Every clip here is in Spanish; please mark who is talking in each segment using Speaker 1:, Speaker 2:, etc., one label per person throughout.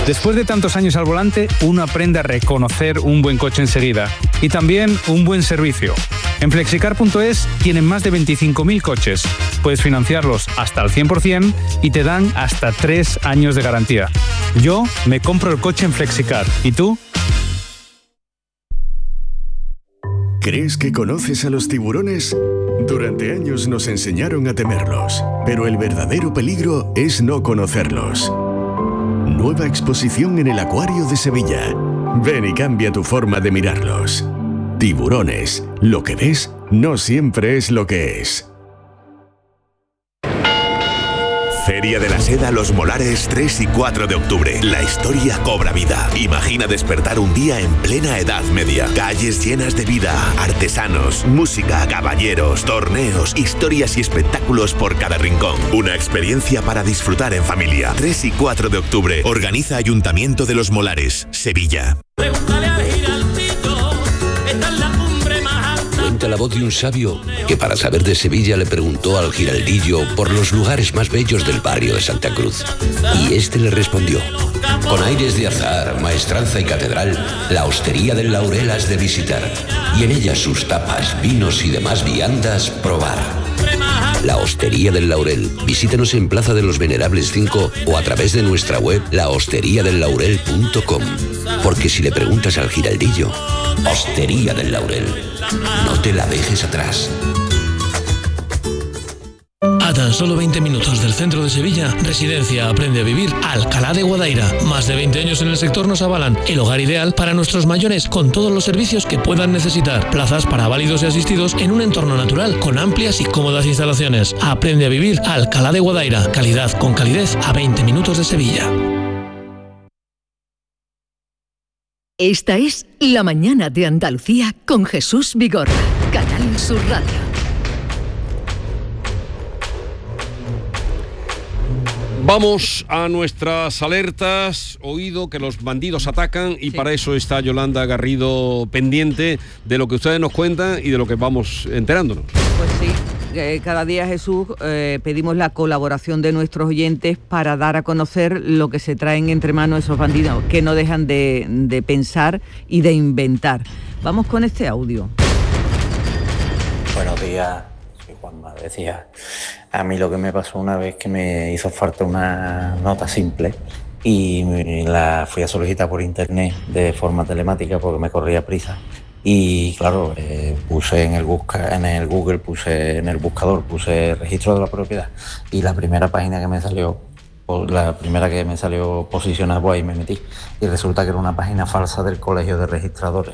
Speaker 1: Después de tantos años al volante, uno aprende a reconocer un buen coche enseguida y también un buen servicio. En Flexicar.es tienen más de 25.000 coches. Puedes financiarlos hasta al 100% y te dan hasta 3 años de garantía. Yo me compro el coche en Flexicar. ¿Y tú?
Speaker 2: ¿Crees que conoces a los tiburones? Durante años nos enseñaron a temerlos, pero el verdadero peligro es no conocerlos. Nueva exposición en el Acuario de Sevilla. Ven y cambia tu forma de mirarlos. Tiburones. Lo que ves no siempre es lo que es.
Speaker 3: Feria de la Seda Los Molares 3 y 4 de octubre. La historia cobra vida. Imagina despertar un día en plena Edad Media. Calles llenas de vida, artesanos, música, caballeros, torneos, historias y espectáculos por cada rincón. Una experiencia para disfrutar en familia. 3 y 4 de octubre. Organiza Ayuntamiento de Los Molares, Sevilla.
Speaker 4: Cuenta la voz de un sabio que para saber de Sevilla le preguntó al Giraldillo por los lugares más bellos del barrio de Santa Cruz. Y este le respondió: con aires de azar, maestranza y catedral, la Hostería del Laurel has de visitar, y en ella sus tapas, vinos y demás viandas probar. La Hostería del Laurel. Visítanos en Plaza de los Venerables 5 o a través de nuestra web lahosteriadellaurel.com. Porque si le preguntas al Giraldillo, Hostería del Laurel, no te la dejes atrás.
Speaker 5: A tan solo 20 minutos del centro de Sevilla, Residencia Aprende a Vivir Alcalá de Guadaira. Más de 20 años en el sector nos avalan el hogar ideal para nuestros mayores con todos los servicios que puedan necesitar. Plazas para válidos y asistidos en un entorno natural con amplias y cómodas instalaciones. Aprende a Vivir Alcalá de Guadaira. Calidad con calidez a 20 minutos de Sevilla.
Speaker 6: Esta es La Mañana de Andalucía con Jesús Vigorra. Canal Sur Radio.
Speaker 7: Vamos a nuestras alertas. Oído que los bandidos atacan y para eso está Yolanda Garrido pendiente de lo que ustedes nos cuentan y de lo que vamos enterándonos.
Speaker 8: Pues sí. Cada día, Jesús, pedimos la colaboración de nuestros oyentes para dar a conocer lo que se traen entre manos esos bandidos, que no dejan de pensar y de inventar. Vamos con este audio.
Speaker 9: Buenos días, soy Juanma. Decía, a mí lo que me pasó una vez que me hizo falta una nota simple y la fui a solicitar por internet de forma telemática porque me corría prisa. Y claro, puse en el Google, puse en el buscador, puse registro de la propiedad y la primera página que me salió, posicionada, pues ahí me metí y resulta que era una página falsa del Colegio de Registradores.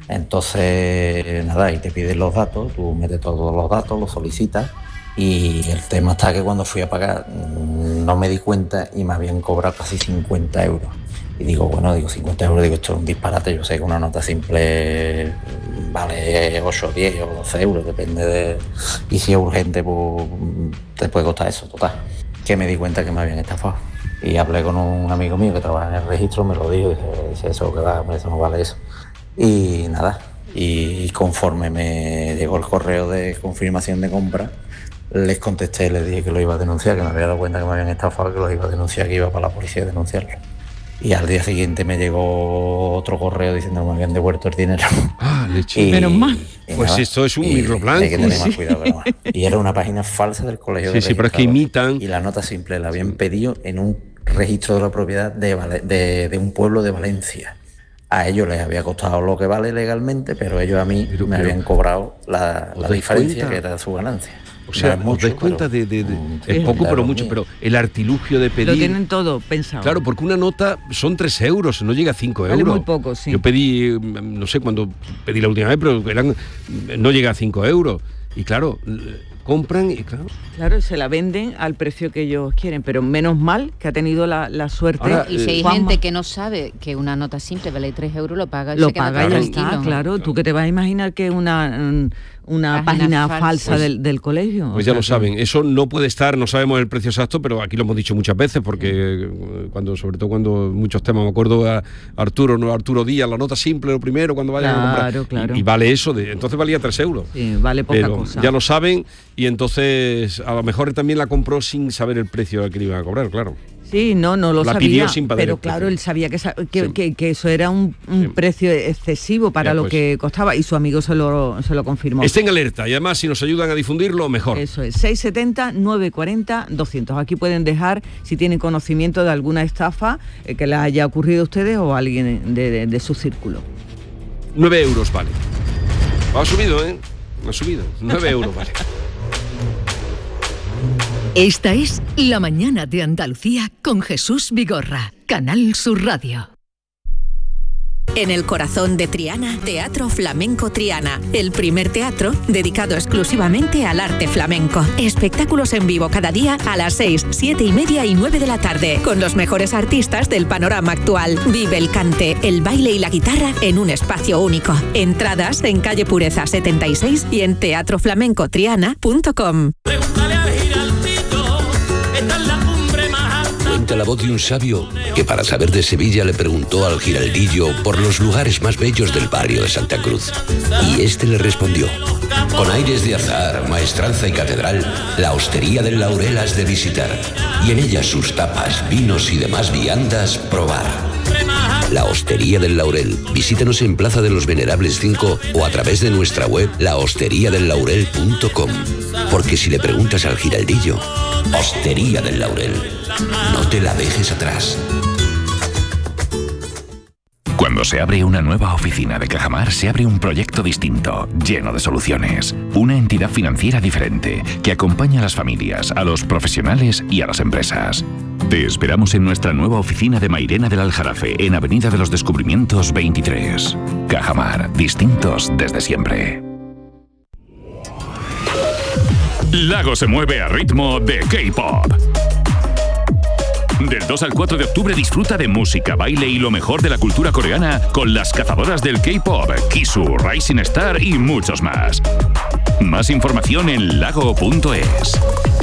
Speaker 9: Entonces, nada, y te piden los datos, tú metes todos los datos, los solicitas y el tema está que cuando fui a pagar no me di cuenta y me habían cobrado casi 50 euros. Y digo, 50 euros, esto es un disparate. Yo sé que una nota simple vale 8, 10 o 12 euros, depende de... Y si es urgente, pues te puede costar eso, total. Que me di cuenta que me habían estafado. Y hablé con un amigo mío que trabaja en el registro, me lo dijo, y dice, eso que va, eso no vale eso. Y nada, y conforme me llegó el correo de confirmación de compra, les contesté, les dije que lo iba a denunciar, que me había dado cuenta que me habían estafado, que lo iba a denunciar, que iba para la policía a denunciarlo. Y al día siguiente me llegó otro correo diciendo que me habían devuelto el dinero.
Speaker 7: Ah, leche. Menos mal. Pues nada, esto es un microplan.
Speaker 9: Hay que tener más cuidado. Pero bueno. Y era una página falsa del Colegio de
Speaker 7: Registradores. Sí, pero es que imitan.
Speaker 9: Y la nota simple la habían pedido en un registro de la propiedad de un pueblo de Valencia. A ellos les había costado lo que vale legalmente, pero ellos a mí me habían cobrado la diferencia, que era su ganancia.
Speaker 7: O sea, os dais cuenta es poco pero mucho, pero el artilugio de pedir...
Speaker 8: Lo tienen todo pensado.
Speaker 7: Claro, porque una nota son 3 euros, no llega a 5 euros.
Speaker 8: Vale muy poco, sí.
Speaker 7: Yo pedí, no sé cuándo pedí la última vez, pero no llega a 5 euros. Y claro, compran y claro...
Speaker 8: Claro, se la venden al precio que ellos quieren, pero menos mal que ha tenido la suerte.
Speaker 10: Ahora, y si hay gente que no sabe que una nota simple vale 3 euros, lo paga y
Speaker 8: lo
Speaker 10: se queda
Speaker 8: paga y ya está, claro. ¿Tú qué te vas a imaginar que una página falsa pues, del colegio?
Speaker 7: Pues ya lo saben, eso no puede estar, no sabemos el precio exacto, pero aquí lo hemos dicho muchas veces, porque sobre todo cuando muchos temas, me acuerdo a Arturo Díaz, la nota simple, lo primero, cuando vayan a comprar. Claro. Y vale eso, entonces valía 3 euros.
Speaker 8: Sí, vale poca cosa.
Speaker 7: Ya lo saben, y entonces a lo mejor también la compró sin saber el precio al que le iban a cobrar, claro.
Speaker 8: Sí, no lo
Speaker 7: la
Speaker 8: sabía,
Speaker 7: pidió sin
Speaker 8: pero claro, él sabía que eso era un precio excesivo para lo que costaba, y su amigo se lo confirmó.
Speaker 7: Estén alerta, y además si nos ayudan a difundirlo, mejor.
Speaker 8: Eso es, 670-940-200. Aquí pueden dejar, si tienen conocimiento de alguna estafa que les haya ocurrido a ustedes o a alguien de su círculo.
Speaker 7: 9 euros vale. Ha subido, ha subido. 9 euros vale.
Speaker 6: Esta es La Mañana de Andalucía con Jesús Vigorra, Canal Sur Radio.
Speaker 11: En el corazón de Triana, Teatro Flamenco Triana, el primer teatro dedicado exclusivamente al arte flamenco. Espectáculos en vivo cada día a las 6, 7 y media y 9 de la tarde, con los mejores artistas del panorama actual. Vive el cante, el baile y la guitarra en un espacio único. Entradas en calle Pureza 76 y en teatroflamencotriana.com.
Speaker 4: Cuenta la voz de un sabio que para saber de Sevilla le preguntó al giraldillo por los lugares más bellos del barrio de Santa Cruz. Y este le respondió: con aires de azar, maestranza y catedral, la Hostería del Laurel has de visitar, y en ella sus tapas, vinos y demás viandas probar. La Hostería del Laurel. Visítanos en Plaza de los Venerables 5 o a través de nuestra web lahosteriadellaurel.com. Porque si le preguntas al giraldillo, Hostería del Laurel, no te la dejes atrás.
Speaker 12: Cuando se abre una nueva oficina de Cajamar, se abre un proyecto distinto, lleno de soluciones. Una entidad financiera diferente, que acompaña a las familias, a los profesionales y a las empresas. Te esperamos en nuestra nueva oficina de Mairena del Aljarafe, en Avenida de los Descubrimientos 23. Cajamar, distintos desde siempre. Lago se mueve a ritmo de K-pop. Del 2 al 4 de octubre disfruta de música, baile y lo mejor de la cultura coreana con las cazadoras del K-pop, Kisu, Rising Star y muchos más. Más información en lago.es.